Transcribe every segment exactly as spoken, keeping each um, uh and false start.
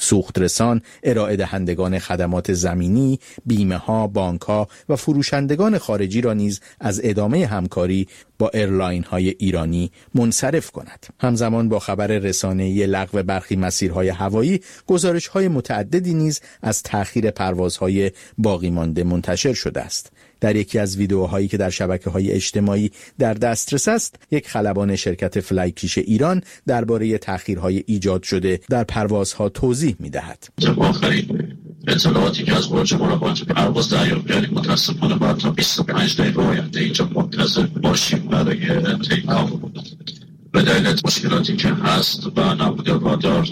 سوخترسان، ارائه دهندگان خدمات زمینی، بیمه‌ها، بانک‌ها و فروشندگان خارجی را نیز از ادامه همکاری با ایرلاین‌های ایرانی منصرف کند. همزمان با خبر رسانه‌ای لغو برخی مسیرهای هوایی، گزارش‌های متعددی نیز از تأخیر پروازهای باقی مانده منتشر شده است. در یکی از ویدیوهایی که در شبکه‌های اجتماعی در دسترس است، یک خلبان شرکت فلایکیش ایران درباره تأخیرهای ایجاد شده در پروازها توضیح می‌دهد. اطلاعاتی که از برج مراقبت پرواز دریافت کردیم متاسفانه باید تا بیست و پنج دقیقه آینده اینجا منتظر باشیم برای تیکاف به دلیل مشکلاتی که هست و نبود رادار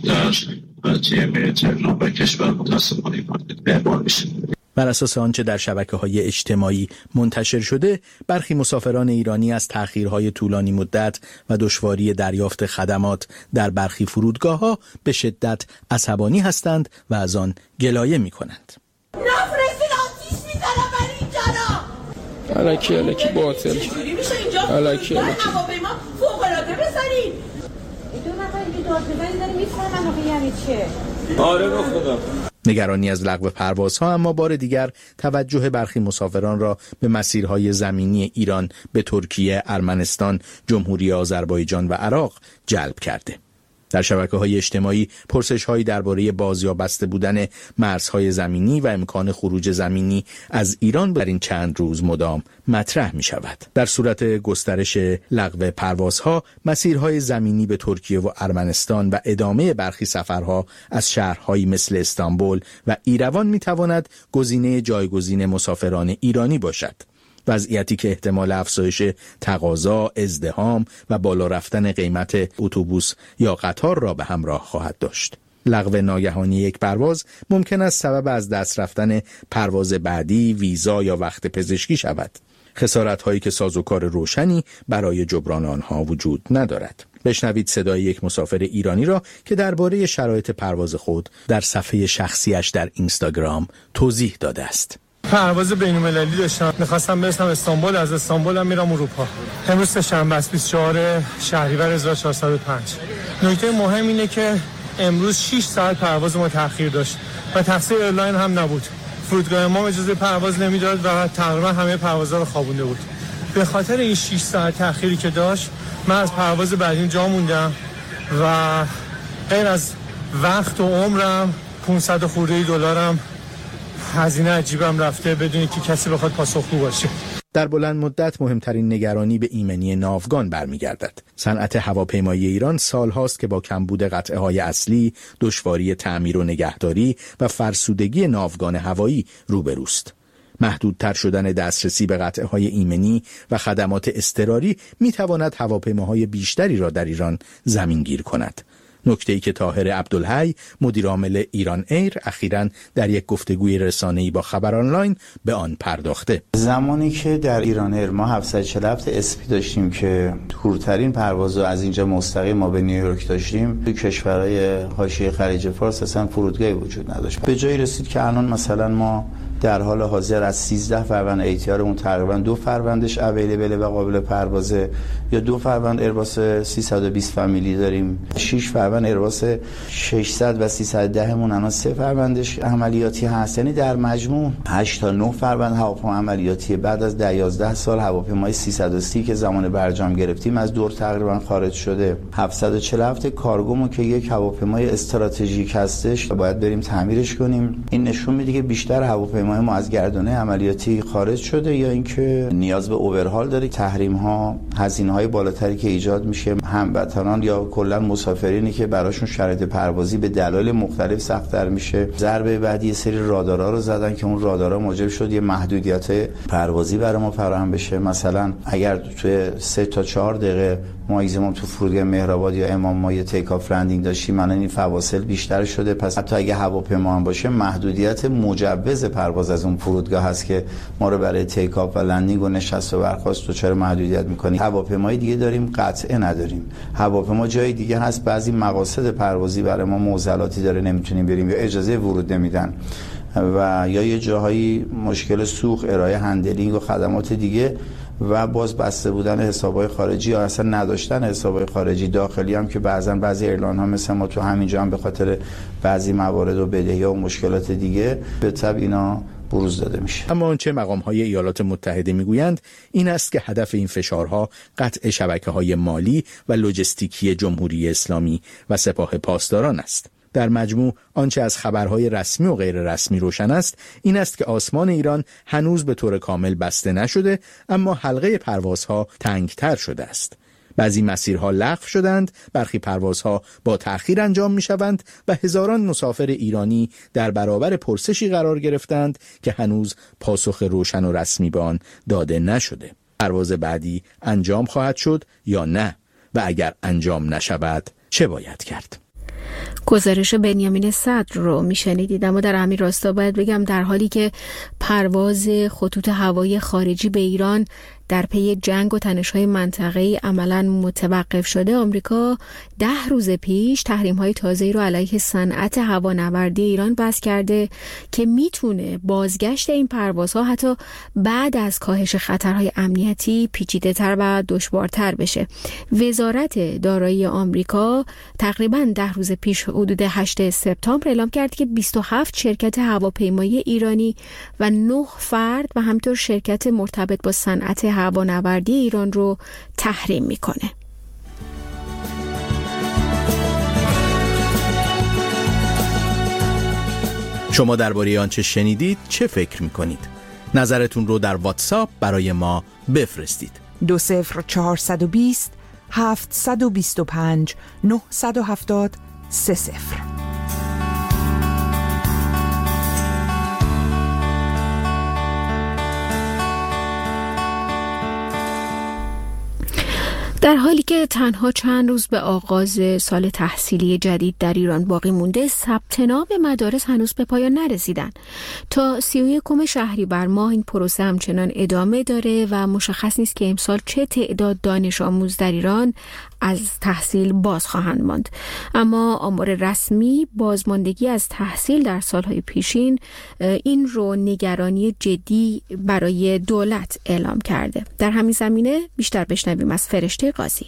در تیم تهران و کشور متاسفانه بحران میشه. بر اساس آنچه در شبکه‌های اجتماعی منتشر شده، برخی مسافران ایرانی از تأخیرهای طولانی مدت و دشواری دریافت خدمات در برخی فرودگاه‌ها به شدت عصبانی هستند و از آن گلایه می‌کنند. نفرستین آتیش می‌زنم برای اینجا را. الکی الکی باطل. چجوری میشه اینجا؟ الکی الکی. هواپیما فوق‌العاده بزنین. این دو نفر که داد بزنین داره می‌فهمن آخه یعنی چه؟ آره به خدا. نگرانی از لغو پروازها اما بار دیگر توجه برخی مسافران را به مسیرهای زمینی ایران به ترکیه، ارمنستان، جمهوری آذربایجان و عراق جلب کرده. در شبکه‌های اجتماعی پرسش‌هایی درباره باز یا بسته بودن مرزهای زمینی و امکان خروج زمینی از ایران در این چند روز مدام مطرح می‌شود. در صورت گسترش لغو پروازها، مسیرهای زمینی به ترکیه و ارمنستان و ادامه برخی سفرها از شهرهایی مثل استانبول و ایروان می‌تواند گزینه جایگزین مسافران ایرانی باشد. وضعیتی که احتمال افزایش تقاضا، ازدحام و بالا رفتن قیمت اتوبوس یا قطار را به همراه خواهد داشت. لغو ناگهانی یک پرواز ممکن است سبب از دست رفتن پرواز بعدی، ویزا یا وقت پزشکی شود. خسارت‌هایی که سازوکار روشنی برای جبران آنها وجود ندارد. بشنوید صدای یک مسافر ایرانی را که درباره شرایط پرواز خود در صفحه شخصیش در اینستاگرام توضیح داده است. پرواز بین‌المللی داشتم، می‌خواستم برسم استانبول، از استانبول هم میرم اروپا. امروز سه‌شنبه است، بیست و چهارم شهریور هزار و چهارصد و پنج. نکته مهم اینه که امروز شش ساعت پرواز ما تأخیر داشت و تقصیر ایرلاین هم نبود. فرودگاه ما اجازه پرواز نمیداد و تقریبا همه پروازها رو خوابونده بود. به خاطر این شش ساعت تأخیری که داشت، من از پرواز بعدی جا موندم و غیر از وقت و عمرم پانصد خورده دلارم هزینه عجیبم رفته بدون که کسی بخواد پاسخگو باشه. در بلند مدت مهمترین نگرانی به ایمنی ناوگان برمیگردد. صنعت هواپیمایی ایران سالهاست که با کمبود قطعه‌های اصلی، دشواری تعمیر و نگهداری و فرسودگی ناوگان هوایی روبروست. محدودتر شدن دسترسی به قطعه‌های ایمنی و خدمات اضطراری می‌تواند هواپیماهای بیشتری را در ایران زمینگیر کند. نکته‌ای که طاهر عبدالحی مدیر عامل ایران ایر اخیراً در یک گفتگوی رسانه‌ای با خبر آنلاین به آن پرداخته. زمانی که در ایران ایر ما هفتصد و چهل و هفت اسپی داشتیم که دورترین پرواز رو از اینجا مستقیم ما به نیویورک داشتیم، تو کشورهای حاشیه خلیج فارس اصلا فرودگاهی وجود نداشت. به جایی رسید که الان مثلا ما در حال حاضر از سیزده فروند ایتیارمون تقریبا دو فروندش اویلیبل و قابل پروازه، یا دو فروند ایرباس سیصد و بیست فامیلی داریم، شش فروند ایرباس ششصد و سیصد و ده مون الان سه فروندش عملیاتی هست. یعنی در مجموع هشت تا نه فروند هواپیما عملیاتی بعد از ده یازده سال هواپیمای سیصد و سی که زمان برجام گرفتیم از دور تقریبا خارج شده. هفتصد و چهل و هفت کارگومون که یک هواپیمای استراتژیک هستش باید بریم تعمیرش کنیم. این نشون میده که بیشتر هواپیما ما از گردونه عملیاتی خارج شده یا اینکه نیاز به اوورهال داره. تحریم ها، هزینه های بالاتری که ایجاد میشه، هموطنان یا کلا مسافرینی که براشون شرایط پروازی به دلایل مختلف سخت‌تر میشه. ضربه بعدی یه سری رادارها رو زدن که اون رادارها موجب شد یه محدودیت پروازی برای ما فراهم بشه. مثلا اگر توی سه تا چهار دقیقه ماکسیمم تو فرودگاه مهرآباد یا امام ما یه تیک آف لندینگ داشتیم، الان این فواصل بیشتر شده. پس حتی اگه هواپیما هم باشه محدودیت مجوز پرواز از اون فرودگاه هست که ما رو برای تیک آف و لندینگ و نشست و برخاست تو چرا محدودیت می‌کنی. هواپیمای دیگه داریم قطعه نداریم. هواپیما جای دیگه هست بعضی مقاصد پروازی برای ما معضلاتی داره نمیتونیم بریم یا اجازه ورود نمیدن و یا یه جاهایی مشکل سوخت، ارائه هندلینگ و خدمات دیگه و باز بسته بودن حساب‌های خارجی یا اصلا نداشتن حساب‌های خارجی داخلی هم که بعضا بعضی ایرلاینا مثل ما تو همینجا هم به خاطر بعضی موارد و بدهی‌ها و مشکلات دیگه به تبع اینا بروز داده میشه. اما آنچه مقام‌های ایالات متحده میگویند این است که هدف این فشارها قطع شبکه‌های مالی و لوجستیکی جمهوری اسلامی و سپاه پاسداران است. در مجموع آنچه از خبرهای رسمی و غیر رسمی روشن است این است که آسمان ایران هنوز به طور کامل بسته نشده، اما حلقه پروازها تنگتر شده است. بعضی مسیرها لغو شدند، برخی پروازها با تأخیر انجام می شوند و هزاران مسافر ایرانی در برابر پرسشی قرار گرفتند که هنوز پاسخ روشن و رسمی به آن داده نشده. پرواز بعدی انجام خواهد شد یا نه؟ و اگر انجام نشود چه باید کرد؟ گزارش بنیامین صدر رو میشنیدید. اما در همین راستا باید بگم در حالی که پرواز خطوط هوایی خارجی به ایران در پی جنگ و تنش‌های منطقه‌ای عملاً متوقف شده، آمریکا ده روز پیش تحریم‌های تازه‌ای رو علیه صنعت هوانوردی ایران بس کرده که میتونه بازگشت این پروازها حتی بعد از کاهش خطرهای امنیتی پیچیده‌تر و دشوارتر بشه. وزارت دارایی آمریکا تقریباً ده روز پیش حدود هشتم سپتامبر اعلام کرد که بیست و هفت شرکت هواپیمایی ایرانی و نه فرد و همینطور شرکت مرتبط با صنعت هوانوردی ایران رو تحریم میکنه. شما درباره آنچه شنیدید چه فکر میکنید؟ نظرتون رو در واتساپ برای ما بفرستید. دو صفر چهارصد و بیست هفتصد و بیست و پنج نهصد و هفتاد سه صفر. در حالی که تنها چند روز به آغاز سال تحصیلی جدید در ایران باقی مونده، ثبت نام مدارس هنوز به پایان نرسیدن. تا سی و یکم شهریور ماه این پروسه همچنان ادامه داره و مشخص نیست که امسال چه تعداد دانش آموز در ایران از تحصیل باز خواهند ماند. اما آمار رسمی بازماندگی از تحصیل در سالهای پیشین این رو نگرانی جدی برای دولت اعلام کرده. در همین زمینه بیشتر بشنویم از فرشته قاضی.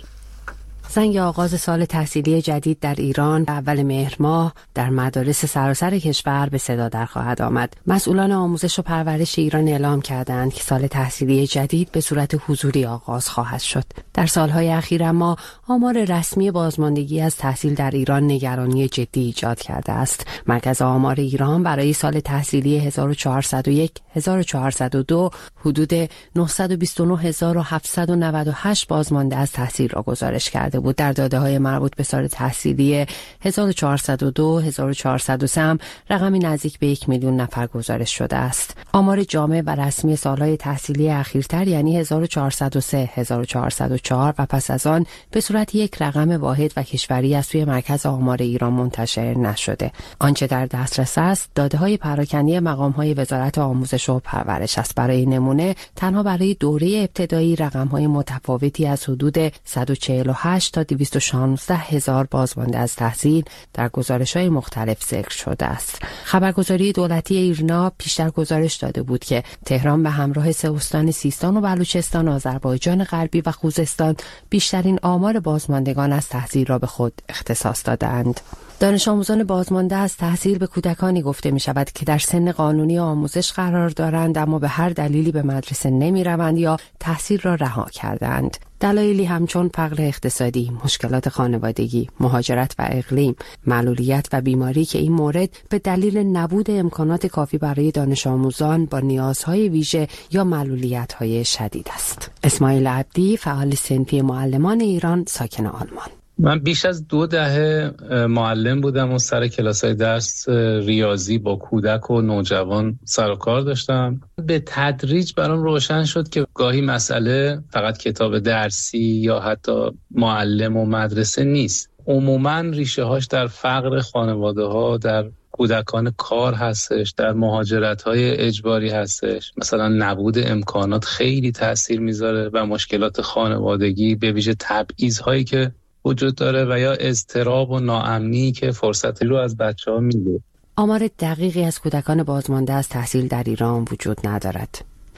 زنگ آغاز سال تحصیلی جدید در ایران اول مهر ماه در مدارس سراسر کشور به صدا در خواهد آمد. مسئولان آموزش و پرورش ایران اعلام کردند که سال تحصیلی جدید به صورت حضوری آغاز خواهد شد. در سالهای اخیر اما آمار رسمی بازماندگی از تحصیل در ایران نگرانی جدی ایجاد کرده است. مرکز آمار ایران برای سال تحصیلی هزار و چهارصد و یک هزار و چهارصد و دو حدود نهصد و بیست و نه هزار و هفتصد و نود و هشت بازمانده از تحصیل را گزارش کرده بود. در داده‌های مربوط به سال تحصیلی هزار و چهارصد و دو هزار و چهارصد و سه هم رقمی نزدیک به یک میلیون نفر گزارش شده است. آمار جامع و رسمی سالهای تحصیلی اخیرتر یعنی هزار و چهارصد و سه هزار و چهارصد و چهار و پس از آن به صورت یک رقم واحد و کشوری از سوی مرکز آمار ایران منتشر نشده. آنچه در دسترس است داده‌های پراکنده مقام‌های وزارت آموزش و پرورش است. برای نمونه تنها برای دوره ابتدایی رقم‌های متفاوتی از حدود صد و چهل و هشت تا دویست و شانزده هزار بازمانده از تحصیل در گزارش‌های مختلف ذکر شده است. خبرگزاری دولتی ایرنا پیشتر گزارش داده بود که تهران به همراه سه استان سیستان و بلوچستان، آذربایجان غربی و خوزستان بیشترین آمار بازماندگان از تحصیل را به خود اختصاص دادند. دانش آموزان بازمانده از تحصیل به کودکانی گفته می شود که در سن قانونی آموزش قرار دارند اما به هر دلیلی به مدرسه نمی روند یا تحصیل را رها کردند. دلایلی همچون فقر اقتصادی، مشکلات خانوادگی، مهاجرت و اقلیم، معلولیت و بیماری که این مورد به دلیل نبود امکانات کافی برای دانش آموزان با نیازهای ویژه یا معلولیت‌های شدید است. اسماعیل عبدی، فعال صنفی معلمان ایران، ساکن آلمان. من بیش از دو دهه معلم بودم و سر کلاس‌های درس ریاضی با کودک و نوجوان سر و کار داشتم. به تدریج برام روشن شد که گاهی مسئله فقط کتاب درسی یا حتی معلم و مدرسه نیست. عموماً ریشه هاش در فقر خانواده ها، در کودکان کار هستش، در مهاجرت‌های اجباری هستش. مثلا نبود امکانات خیلی تأثیر میذاره و مشکلات خانوادگی به ویژه تبعیض‌هایی که وجود داره و یا اضطراب و ناامنی که فرصتی رو از بچه‌ها میده. آمار دقیقی از کودکان بازمانده از تحصیل در ایران وجود ندارد.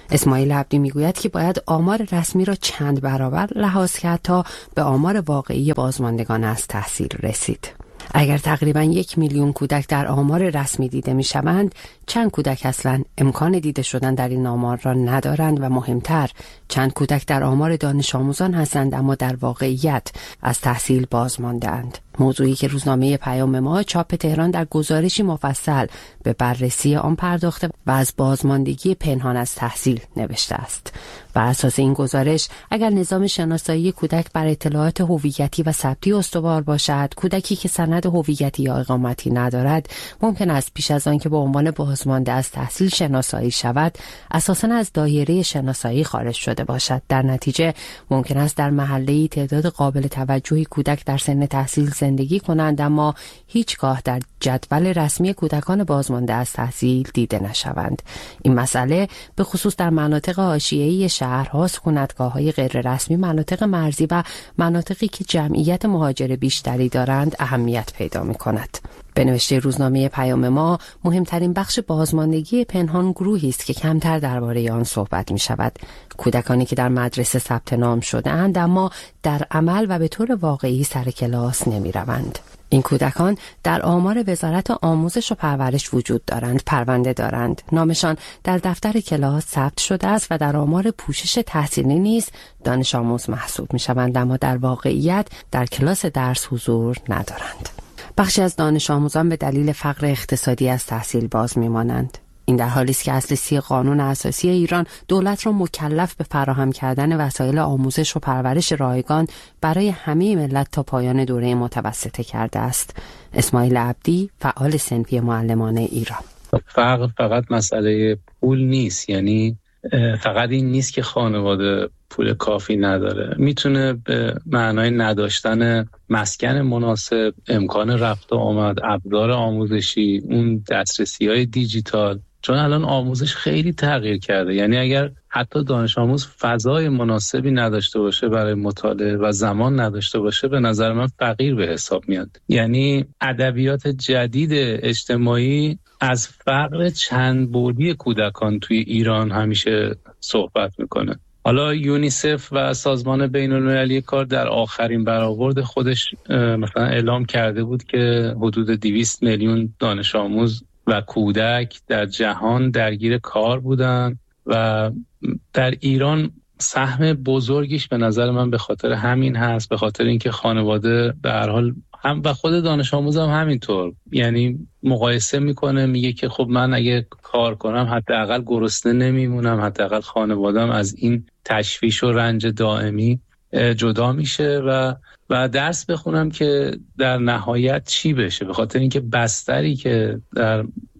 اسماعیل عبدی میگوید که باید آمار رسمی را چند برابر لحاظ کرد تا به آمار واقعی بازماندگان از تحصیل رسید. اگر تقریباً یک میلیون کودک در آمار رسمی دیده می شوند، چند کودک اصلاً امکان دیده شدن در این آمار را ندارند و مهمتر چند کودک در آمار دانش آموزان هستند اما در واقعیت از تحصیل بازمانده‌اند. موضوعی که روزنامه پیام ما چاپ تهران در گزارشی مفصل به بررسی آن پرداخته و از بازماندگی پنهان از تحصیل نوشته است. بر اساس این گزارش اگر نظام شناسایی کودک بر اطلاعات هویتی و ثبتی استوار باشد، کودکی که سند هویتی یا اقامتی ندارد ممکن است پیش از آن که به عنوان بازمانده از تحصیل شناسایی شود اساساً از دایره شناسایی خارج شده باشد. در نتیجه ممکن است در محله‌ای تعداد قابل توجهی کودک در سن تحصیل زندگی کنند اما هیچگاه در جدول رسمی کودکان بازمانده از تحصیل دیده نشوند. این مسئله به خصوص در مناطق حاشیه‌ای شهرها، سکونتگاه‌های غیر رسمی، مناطق مرزی و مناطقی که جمعیت مهاجر بیشتری دارند اهمیت پیدا می‌کند. به نوشته روزنامه پیام ما، مهمترین بخش بازماندگی پنهان گروهی است که کمتر درباره آن صحبت می شود. کودکانی که در مدرسه ثبت نام شده‌اند اما در عمل و به طور واقعی سر کلاس نمی روند. این کودکان در آمار وزارت آموزش و پرورش وجود دارند، پرونده دارند، نامشان در دفتر کلاس ثبت شده است و در آمار پوشش تحصیلی نیز دانش آموز محسوب می شوند اما در واقعیت در کلاس درس حضور ندارند. بخشی از دانش آموزان به دلیل فقر اقتصادی از تحصیل باز میمانند. این در حالی است که اصل سی قانون اساسی ایران دولت را مکلف به فراهم کردن وسایل آموزش و پرورش رایگان برای همه ملت تا پایان دوره متوسطه کرده است. اسماعیل عبدی، فعال صنفی معلمان ایران. فقر فقط مسئله پول نیست، یعنی فقط این نیست که خانواده پول کافی نداره، میتونه به معنای نداشتن مسکن مناسب، امکان رفت و آمد، ابزار آموزشی، اون دسترسی‌های دیجیتال، چون الان آموزش خیلی تغییر کرده. یعنی اگر حتی دانش آموز فضای مناسبی نداشته باشه برای مطالعه و زمان نداشته باشه، به نظر من فقیر به حساب میاد. یعنی ادبیات جدید اجتماعی از فقر چند بعدی کودکان توی ایران همیشه صحبت میکنه. حالا یونیسف و سازمان بین المللی کار در آخرین برآورد خودش مثلا اعلام کرده بود که حدود دویست میلیون دانش آموز و کودک در جهان درگیر کار بودن و در ایران سهم بزرگیش به نظر من به خاطر همین هست، به خاطر اینکه خانواده به هر حال هم و خود دانش آموز هم همینطور، یعنی مقایسه میکنه، میگه که خب من اگه کار کنم حداقل گرسنه نمیمونم، حداقل خانوادم از این تشویش و رنج دائمی جدا میشه و و درس بخونم که در نهایت چی بشه، به خاطر اینکه بستری که در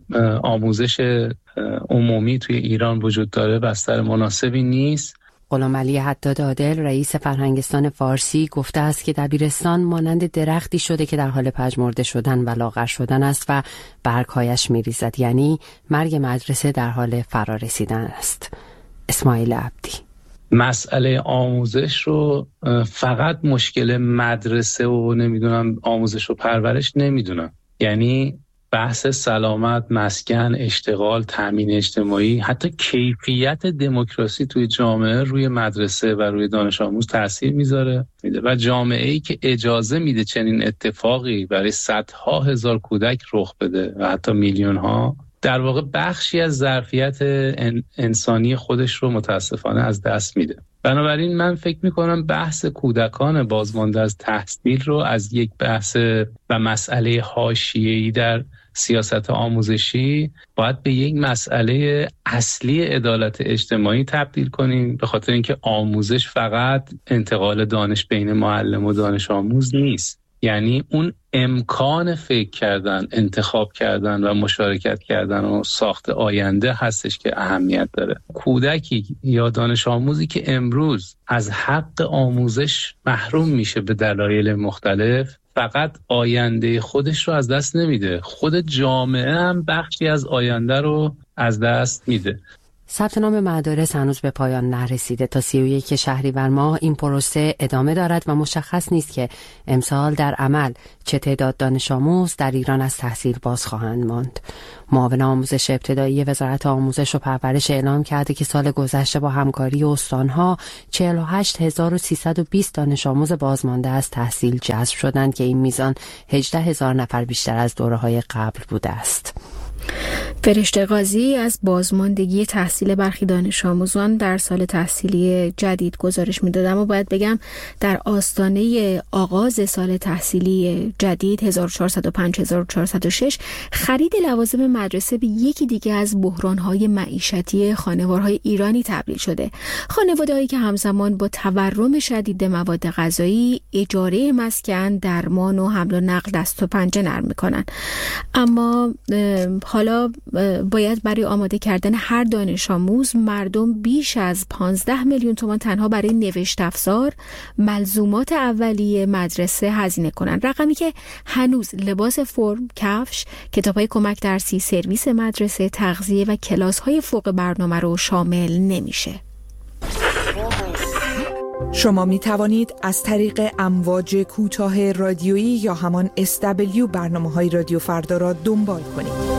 آموزش عمومی توی ایران وجود داره بستر مناسبی نیست. غلامعلی حداد عادل، رئیس فرهنگستان فارسی، گفته است که دبیرستان مانند درختی شده که در حال پژمرده شدن و لاغر شدن است و برگ‌هایش می‌ریزد، یعنی مرگ مدرسه در حال فرارسیدن است. اسماعیل عبدی: مسئله آموزش رو فقط مشکل مدرسه و نمیدونم آموزش و پرورش نمیدونم، یعنی بحث سلامت، مسکن، اشتغال، تامین اجتماعی، حتی کیفیت دموکراسی توی جامعه روی مدرسه و روی دانش آموز تاثیر میذاره و جامعه‌ای که اجازه میده چنین اتفاقی برای صدها هزار کودک رخ بده و حتی میلیون ها، در واقع بخشی از ظرفیت انسانی خودش رو متاسفانه از دست میده. بنابراین من فکر میکنم بحث کودکان بازمانده از تحصیل رو از یک بحث و مسئله حاشیه‌ای در سیاست آموزشی باید به یک مسئله اصلی عدالت اجتماعی تبدیل کنیم، به خاطر اینکه آموزش فقط انتقال دانش بین معلم و دانش آموز نیست، یعنی اون امکان فکر کردن، انتخاب کردن و مشارکت کردن و ساخت آینده هستش که اهمیت داره. کودکی یا دانش آموزی که امروز از حق آموزش محروم میشه به دلایل مختلف، فقط آینده خودش رو از دست نمیده، خود جامعه هم بخشی از آینده رو از دست میده. ثبت نام مدارس هنوز به پایان نرسیده. تا سی و یک شهریور ماه این پروسه ادامه دارد و مشخص نیست که امسال در عمل چه تعداد دانش آموز در ایران از تحصیل باز خواهند ماند. معاون آموزش ابتدایی وزارت آموزش و پرورش اعلام کرده که سال گذشته با همکاری استانها چهل و هشت هزار و سیصد و بیست دانش آموز بازمانده از تحصیل جذب شدند که این میزان هجده هزار نفر بیشتر از دوره‌های قبل بوده است. فرشته قاضی از بازماندگی تحصیل برخی دانش آموزان در سال تحصیلی جدید گزارش می‌داد، اما باید بگم در آستانه آغاز سال تحصیلی جدید هزار و چهارصد و پنج هزار و چهارصد و شش خرید لوازم مدرسه به یکی دیگه از بحران‌های معیشتی خانوارهای ایرانی تبدیل شده. خانواده‌هایی که همزمان با تورم شدید مواد غذایی، اجاره مسکن، درمان و حمل و نقل دست و پنجه نرم می‌کنن. اما حالا باید برای آماده کردن هر دانش آموز مردم بیش از پانزده میلیون تومان تنها برای نوشت افزار، ملزومات اولیه مدرسه هزینه کنن، رقمی که هنوز لباس فرم، کفش، کتاب‌های کمک درسی، سرویس مدرسه، تغذیه و کلاس‌های فوق برنامه رو شامل نمیشه. شما می توانید از طریق امواج کوتاه رادیویی یا همان اس دبلیو برنامه‌های رادیو فردا را دنبال کنید.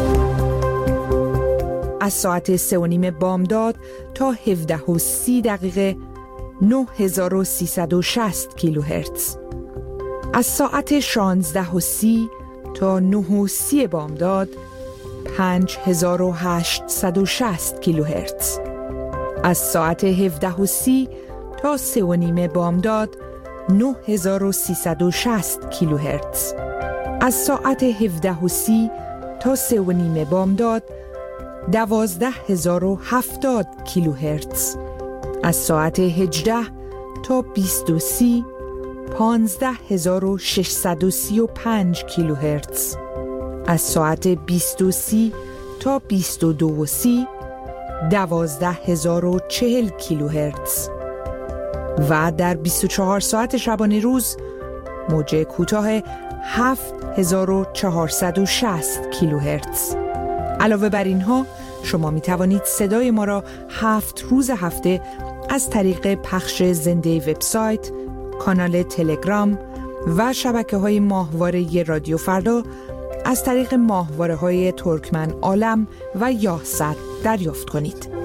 از ساعت سه و نیم بامداد تا هفده و سی دقیقه نه هزار و سیصد و شصت کیلوهرتز. از ساعت شانزده و سی تا نه و سی بامداد پنج هزار و هشتصد و شصت کیلوهرتز. از ساعت هفده و سی تا سه و نیم بامداد نه هزار و سیصد و شصت کیلوهرتز. از ساعت هفده و سی تا سه و نیم بامداد دوازده هزار و هفتاد کیلوهرتز. از ساعت هجده تا بیست و سی پانزده هزار و ششصد و سی و پنج کیلوهرتز. از ساعت بیست و سی تا بیست و دو و سی دوازده هزار و چهل کیلوهرتز. و در بیست و چهار ساعت شبانه روز موج کوتاه هفت هزار و چهارصد و شصت کیلوهرتز. علاوه بر اینها شما می توانید صدای ما را هفت روز هفته از طریق پخش زنده وبسایت، کانال تلگرام و شبکه‌های ماهواره رادیو فردا از طریق ماهواره‌های ترکمن عالم و یاهصد دریافت کنید.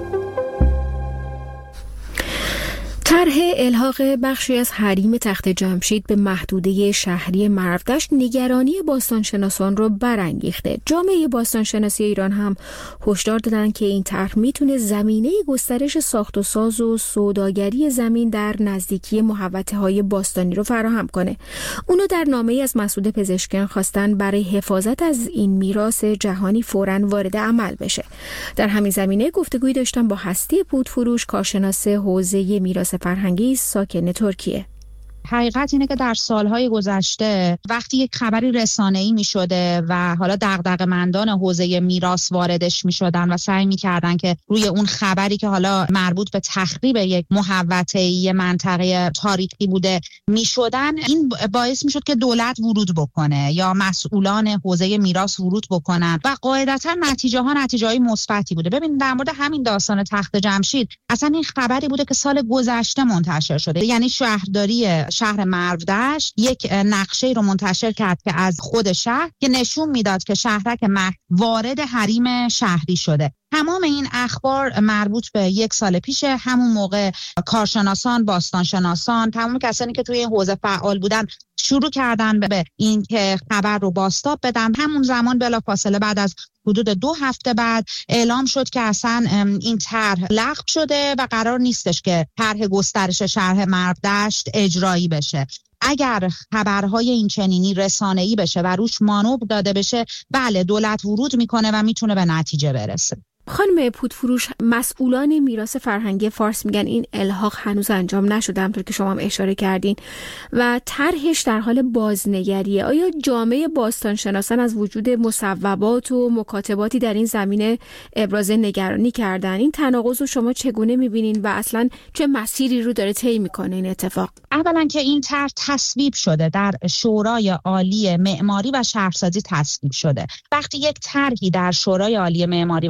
طرح الحاق بخشی از حریم تخت جمشید به محدوده شهری مرودشت نگرانی باستانشناسان رو برانگیخته. جامعه باستانشناسی ایران هم هشدار دادن که این طرح میتونه زمینه گسترش ساخت و ساز و سوداگری زمین در نزدیکی محوطه‌های باستانی رو فراهم کنه. اونو در نامه‌ای از مسعود پزشکیان خواستن برای حفاظت از این میراث جهانی فوراً وارد عمل بشه. در همین زمینه گفتگویی داشتم با هستی پودفروش، کارشناس حوزه میراث فرهنگی ساکن ترکیه. حقیقت اینه که در سالهای گذشته وقتی یک خبری رسانه‌ای می شده و حالا دغدغه‌مندان حوزه میراث واردش می شدن و سعی می کردن که روی اون خبری که حالا مربوط به تخریب یک محوطه‌ای منطقه تاریخی بوده می شدن، این باعث می شد که دولت ورود بکنه یا مسئولان حوزه میراث ورود بکنن و قاعدتا نتیجه ها نتیجه های مثبتی بوده. ببین در مورد همین داستان تخت جمشید اصلا این خبری بوده که سال گذشته منتشر شده، یعنی شهرداری شهر مرودشت یک نقشه رو منتشر کرد که از خود شهر که نشون میداد که شهرک مهد وارد حریم شهری شده. تمام این اخبار مربوط به یک سال پیشه. همون موقع کارشناسان، باستانشناسان، تمام کسانی که توی این حوزه فعال بودن شروع کردن به این که خبر رو بازتاب بدن. همون زمان بلافاصله بعد از حدود دو هفته بعد اعلام شد که اصلا این طرح لغو شده و قرار نیستش که طرح گسترش شهر مرودشت اجرایی بشه. اگر خبرهای این چنینی رسانه‌ای بشه و روش مانور داده بشه، بله دولت ورود میکنه و میتونه به نتیجه برسه. خانم پودفروش، مسئولان میراث فرهنگی فارس میگن این الحاق هنوز انجام نشده، همونطور که شما هم اشاره کردین، و طرحش در حال بازنگریه. آیا جامعه باستانشناسان از وجود مصوبات و مکاتباتی در این زمینه ابراز نگرانی کردن؟ این تناقض رو شما چگونه میبینین و اصلا چه مسیری رو داره طی میکنه این اتفاق؟ اولا که این طرح تصویب شده، در شورای عالی معماری و شهرسازی تصویب شده. وقتی یک طرحی در شورای عالی معماری و شهر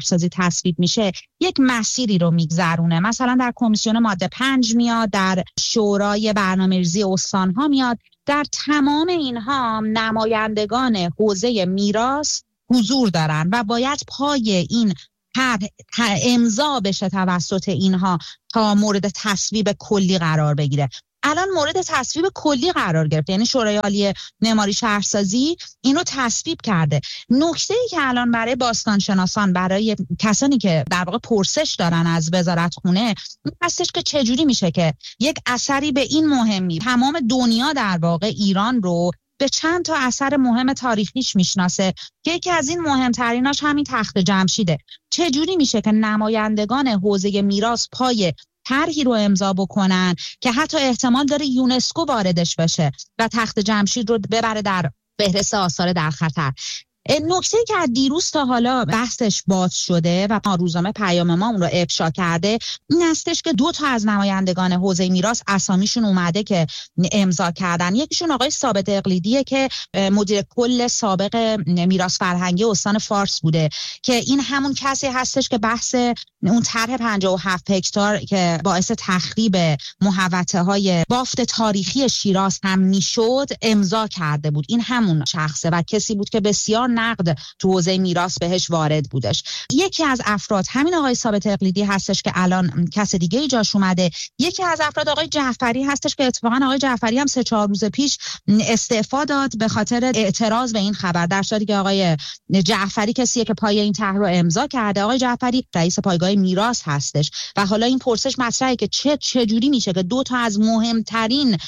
شهرسازی تصویب میشه یک مسیری رو میگذرونه. مثلا در کمیسیون ماده پنج میاد، در شورای برنامه‌ریزی استان‌ها میاد. در تمام اینها نمایندگان حوزه میراث حضور دارن و باید پای این امضا بشه توسط اینها تا مورد تصویب کلی قرار بگیره. الان مورد تصویب کلی قرار گرفت، یعنی شورای عالی معماری شهرسازی اینو تصویب کرده. نکته‌ای که الان برای باستانشناسان، برای کسانی که در واقع پرسش دارن از وزارتخونه، این هستش که چجوری میشه که یک اثری به این مهمی تمام دنیا در واقع ایران رو به چند تا اثر مهم تاریخیش میشناسه که یکی از این مهمتریناش همین تخت جمشیده. چجوری میشه که نمایندگان حوزه میراث پای طرحی رو امضا بکنن که حتی احتمال داره یونسکو واردش بشه و تخت جمشید رو ببره در فهرست آثار در خطر؟ نکته‌ای که از دیروز تا حالا بحثش باز شده و روزنامه پیام ما اون رو افشا کرده این هستش که دو تا از نمایندگان حوزه میراث اسامیشون اومده که امضا کردن. یکیشون آقای ثابت اقلیدیه که مدیر کل سابق میراث فرهنگی استان فارس بوده، که این همون کسی هستش که بحث اون طرح پنجاه و هفت هکتار که باعث تخریب محوطه های بافت تاریخی شیراز هم میشد امضا کرده بود. این همون شخصه و کسی بود که بسیار نقد تو حوزه میراث بهش وارد بودش. یکی از افراد همین آقای ثابت اقلیدی هستش که الان کس دیگه ای جاش اومده. یکی از افراد آقای جعفری هستش که اتفاقا آقای جعفری هم سه چهار روز پیش استعفا داد به خاطر اعتراض به این خبر، در صورتی که آقای جعفری کسیه که پای این طرح رو امضا کرده. آقای جعفری رئیس پایگاه میراث هستش و حالا این پرسش مطرحه که چه چه جوری میشه که دو تا از مهمترین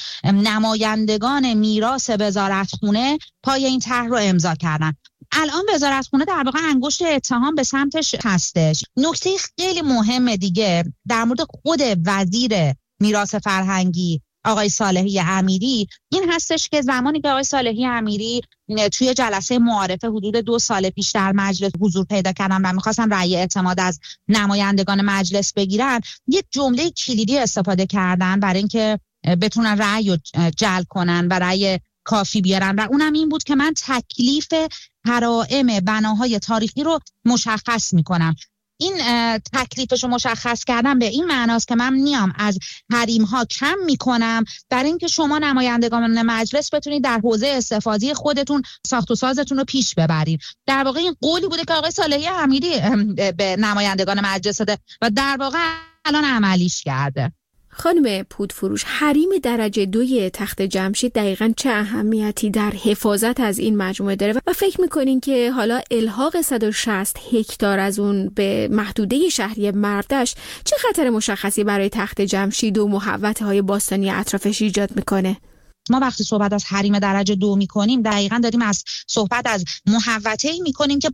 نمایندگان میراث وزارتخونه پای این طرح رو امضا کردن. الان وزارتخونه در واقع انگشت اتهام به سمتش هستش. نکته خیلی مهم دیگه در مورد خود وزیر میراث فرهنگی آقای صالحی امیری این هستش که زمانی که آقای صالحی امیری توی جلسه معارفه حدود دو سال پیش در مجلس حضور پیدا کردن و می‌خواستن رأی اعتماد از نمایندگان مجلس بگیرن، یک جمله کلیدی استفاده کردن برای اینکه بتونن رأی جلب کنن و رأی کافی بیارن و اونم این بود که من تکلیف حرائم بناهای تاریخی رو مشخص میکنم. این تکلیفش رو مشخص کردم به این معناست که من میام از حریم ها کم میکنم برای اینکه شما نمایندگان مجلس بتونید در حوزه استفاده خودتون ساخت و سازتون رو پیش ببرید. در واقع این قولی بوده که آقای صالحی امیری به نمایندگان مجلس داده و در واقع الان عملیش کرده. خانم پودفروش، حریم درجه دوی تخت جمشید دقیقاً چه اهمیتی در حفاظت از این مجموعه داره و فکر میکنین که حالا الحاق صد و شصت هکتار از اون به محدوده شهری مردش چه خطر مشخصی برای تخت جمشید و محوطه های باستانی اطرافش ایجاد میکنه؟ ما وقتی صحبت از حریم درجه دو میکنیم دقیقاً داریم از صحبت از محوطه‌ای میکنیم که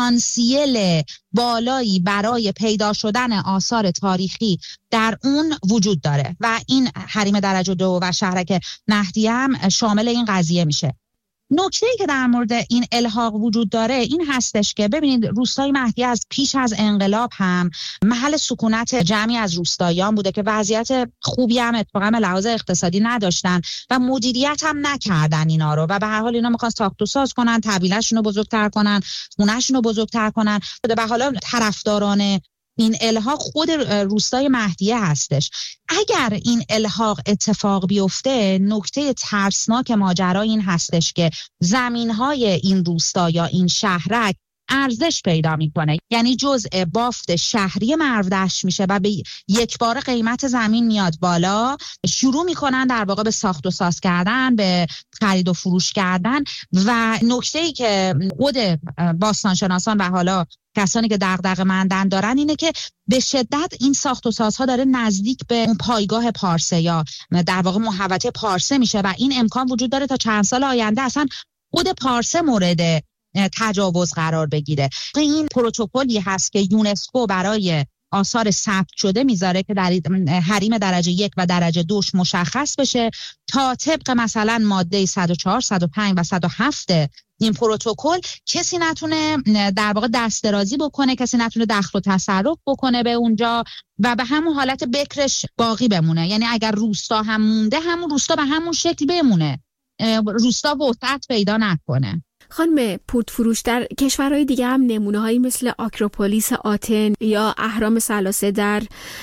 پتانسیل بالایی برای پیدا شدن آثار تاریخی در اون وجود داره و این حریم درجه دو و شهرک مهدی هم شامل این قضیه میشه. نکته‌ای که در مورد این الحاق وجود داره این هستش که ببینید روستای مهدی از پیش از انقلاب هم محل سکونت جمعی از روستاییان بوده که وضعیت خوبی هم اتفاقا به لحاظ اقتصادی نداشتن و مدیریت هم نکردن اینا رو و به هر حال اینا میخوان ساخت و ساز کنن، طویلشون رو بزرگتر کنن، خونه‌شون رو بزرگتر کنن. به حال طرفداران این الحاق خود روستای مهدیه هستش. اگر این الحاق اتفاق بیفته نکته ترسناک ماجرا این هستش که زمین‌های این روستا یا این شهرک ارزش پیدا میکنه، یعنی جزء بافت شهری مرودشت میشه و به یک بار قیمت زمین میاد بالا، شروع میکنن در واقع به ساخت و ساز کردن، به خرید و فروش کردن و نکته‌ای که خود باستانشناسان و حالا کسانی که دغدغه‌مندن دارن اینه که به شدت این ساخت و سازها داره نزدیک به اون پایگاه پارسه یا در واقع محوطه پارسه میشه و این امکان وجود داره تا چند سال آینده اصلا خود پارسه مورد تجاوز قرار بگیره. این پروتکلی هست که یونسکو برای آثار ثبت شده میذاره که در حریم درجه یک و درجه دوش مشخص بشه تا طبق مثلا ماده صد و چهار، صد و پنج و صد و هفت این پروتکل کسی نتونه در واقع دست درازی بکنه، کسی نتونه دخل و تصرف بکنه به اونجا و به همون حالت بکرش باقی بمونه. یعنی اگر روستا هم مونده همون روستا به همون شکل بمونه، روستا وسعت پیدا نکنه. خانم پورتفروش، در کشورهای دیگه هم نمونه‌هایی مثل آکروپولیس آتن یا اهرام ثلاثه در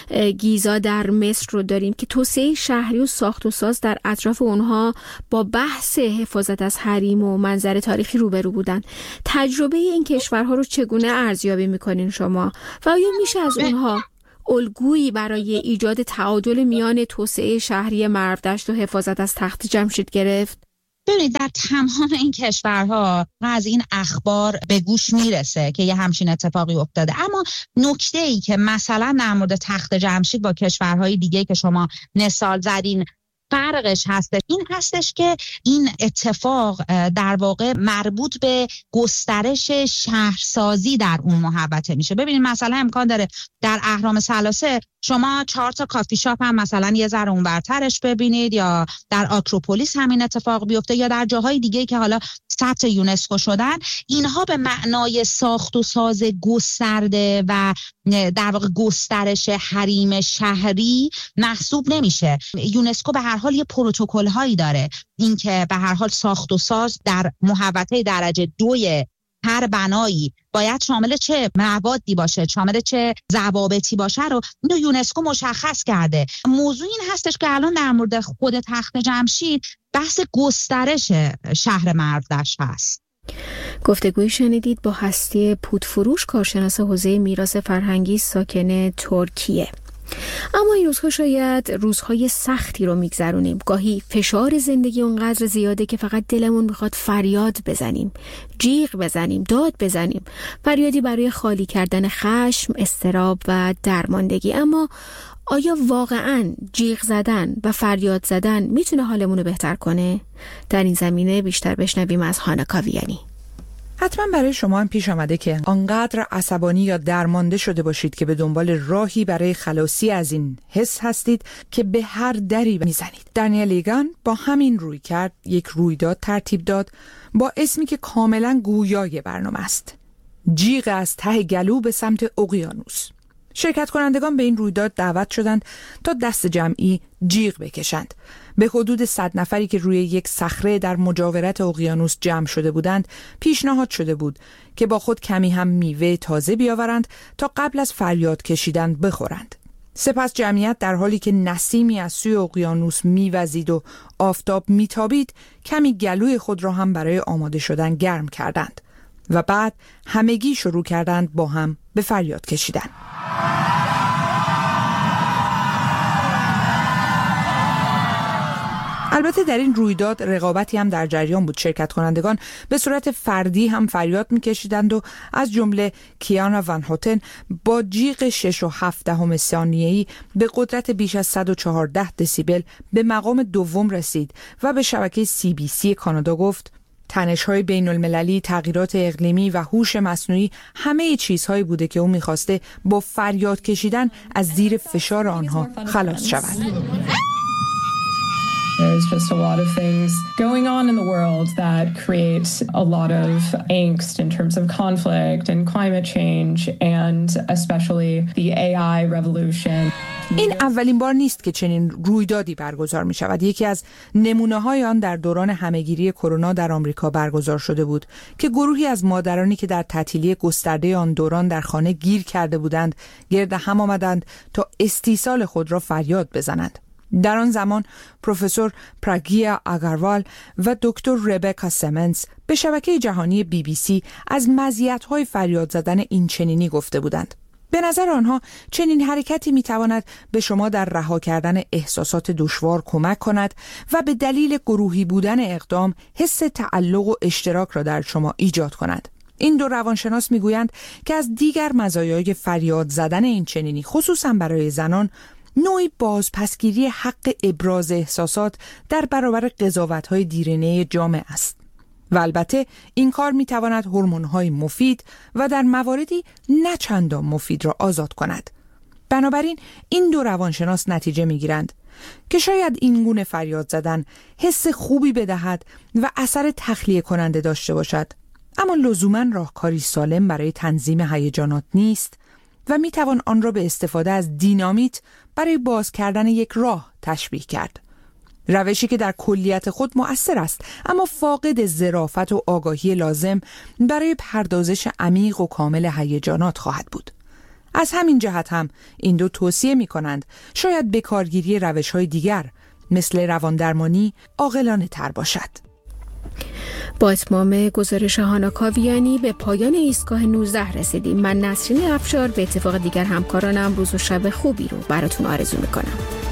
گیزا در مصر رو داریم که توسعه شهری و ساخت و ساز در اطراف اونها با بحث حفاظت از حریم و منظر تاریخی روبرو بودن. تجربه این کشورها رو چگونه ارزیابی میکنین شما و آیا میشه از اونها الگویی برای ایجاد تعادل میان توسعه شهری مرودشت و حفاظت از تخت جمشید گرفت؟ ببینید در تمام این کشورها از این اخبار به گوش میرسه که یه همچین اتفاقی افتاده، اما نکته ای که مثلا در مورد تخت جمشید با کشورهای دیگه که شما مثال زدین فرقش هست این هستش که این اتفاق در واقع مربوط به گسترش شهرسازی در اون محوطه میشه. ببینید مثلا امکان داره در اهرام ثلاثه شما چهار تا کافی شاپ هم مثلا یه ذره اون برترش ببینید، یا در آکروپولیس همین اتفاق بیفته، یا در جاهای دیگه که حالا ثبت یونسکو شدن. اینها به معنای ساخت و ساز گسترده و در واقع گسترش حریم شهری محسوب نمیشه. یونسکو به هر حال یه پروتکل هایی داره، اینکه به هر حال ساخت و ساز در محوطه درجه دوی هر بنایی باید شامل چه موادی باشه، شامل چه ضوابطی باشه رو اینو یونسکو مشخص کرده. موضوع این هستش که الان در مورد خود تخت جمشید بحث گسترش شهر مرودشت هست. گفتگوی شنیدید با هستی پورتفروش، کارشناس حوزه میراث فرهنگی ساکن ترکیه. اما این روزها شاید روزهای سختی رو میگذرونیم. گاهی فشار زندگی اونقدر زیاده که فقط دلمون میخواد فریاد بزنیم، جیغ بزنیم، داد بزنیم، فریادی برای خالی کردن خشم، اضطراب و درماندگی. اما آیا واقعاً جیغ زدن و فریاد زدن میتونه حالمون رو بهتر کنه؟ در این زمینه بیشتر بشنویم از هانا کاویانی. حتما برای شما هم پیش آمده که آنقدر عصبانی یا درمانده شده باشید که به دنبال راهی برای خلاصی از این حس هستید که به هر دری میزنید. دانیل ایگان با همین روی کرد یک رویداد ترتیب داد با اسمی که کاملا گویای برنامه است: جیغ از ته گلو به سمت اقیانوس. شرکت کنندگان به این رویداد دعوت شدند تا دست جمعی جیغ بکشند. به حدود صد نفری که روی یک صخره در مجاورت اقیانوس جمع شده بودند پیشنهاد شده بود که با خود کمی هم میوه تازه بیاورند تا قبل از فریاد کشیدن بخورند. سپس جمعیت در حالی که نسیمی از سوی اقیانوس میوزید و آفتاب میتابید کمی گلوی خود را هم برای آماده شدن گرم کردند و بعد همگی شروع کردند با هم به فریاد کشیدن. البته در این رویداد رقابتی هم در جریان بود. شرکت کنندگان به صورت فردی هم فریاد می‌کشیدند و از جمله کیانا ون هوتن با جیغ شش و هفت دهم ثانیه‌ای به قدرت بیش از صد و چهارده دسیبل به مقام دوم رسید و به شبکه سی بی سی کانادا گفت: تنش‌های بین‌المللی، تغییرات اقلیمی و هوش مصنوعی همه چیزهایی بوده که او می‌خواسته با فریاد کشیدن از زیر فشار آنها خلاص شود. There's just a lot of things going on in the world that create a lot of angst in terms of conflict and climate change and especially the A I revolution. این اولین بار نیست که چنین رویدادی برگزار می شود. یکی از نمونه های آن در دوران همهگیری کرونا در آمریکا برگزار شده بود که گروهی از مادرانی که در تعطیلی گسترده آن دوران در خانه گیر کرده بودند گرد هم آمدند تا استیصال خود را فریاد بزنند. در آن زمان پروفسور پراگیا آگروال و دکتر ربکا سیمنز به شبکه جهانی بی بی سی از مزیت‌های فریاد زدن این چنینی گفته بودند. به نظر آنها چنین حرکتی میتواند به شما در رها کردن احساسات دشوار کمک کند و به دلیل گروهی بودن اقدام حس تعلق و اشتراک را در شما ایجاد کند. این دو روانشناس میگویند که از دیگر مزایای فریاد زدن این چنینی خصوصا برای زنان نوعی بازپسگیری حق ابراز احساسات در برابر قضاوت‌های دیرینه جامعه است و البته این کار می‌تواند هورمون‌های مفید و در مواردی نه چندان مفید را آزاد کند. بنابراین این دو روانشناس نتیجه می‌گیرند که شاید این گونه فریاد زدن حس خوبی بدهد و اثر تخلیه کننده داشته باشد، اما لزوماً راهکاری سالم برای تنظیم هیجانات نیست و میتوان آن را به استفاده از دینامیت برای باز کردن یک راه تشبیه کرد. روشی که در کلیت خود مؤثر است اما فاقد ظرافت و آگاهی لازم برای پردازش عمیق و کامل هیجانات خواهد بود. از همین جهت هم این دو توصیه می کنند شاید به کارگیری روش‌های دیگر مثل رواندرمانی عاقلانه تر باشد. با اتمام گزارش هانا کاویانی به پایان ایستگاه نوزده رسیدیم. من نسرین افشار به اتفاق دیگر همکارانم روز و شب خوبی رو براتون آرزو میکنم.